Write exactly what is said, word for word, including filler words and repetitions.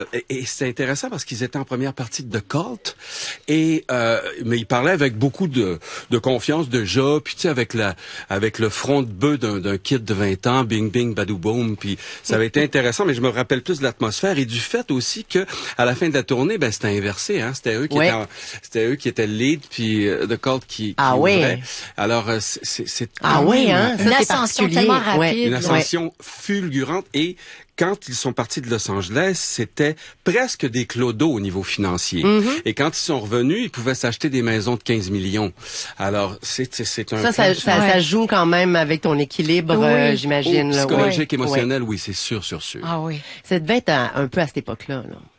Et, et c'est intéressant parce qu'ils étaient en première partie de The Cult, et euh, mais ils parlaient avec beaucoup de, de confiance déjà, puis tu sais avec la avec le front de bœuf d'un, d'un kid de vingt ans, bing bing badou boom, puis ça avait été intéressant. Mais je me rappelle plus de l'atmosphère et du fait aussi que à la fin de la tournée, ben c'était inversé, hein, c'était eux qui ouais. étaient en, c'était eux qui étaient le lead, puis euh, The Cult qui, qui ah ouvrait. Oui. Alors euh, c'est c'est ah oui hein, une ascension tellement rapide, ouais. une ascension ouais. fulgurante. Et quand ils sont partis de Los Angeles, c'était presque des clodos au niveau financier. Mm-hmm. Et quand ils sont revenus, ils pouvaient s'acheter des maisons de quinze millions. Alors, c'est, c'est, c'est un... Ça, ça, ça, ouais. ça joue quand même avec ton équilibre, oui. euh, j'imagine. Oh, psychologique, là, émotionnel, oui. oui, c'est sûr, sûr, sûr. Ah oui. Ça devait être un, un peu à cette époque-là, là.